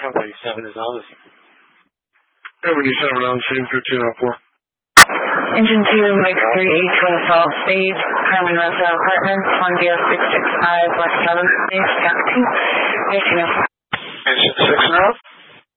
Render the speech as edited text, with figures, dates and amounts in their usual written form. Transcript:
37 is on the scene. 77 on the scene, 1504. Engine 2, Mike 382 South Stage, Carmen Rosa Apartments, 10665 West 7th Stage, Gap 2, 1804. Engine 6 now.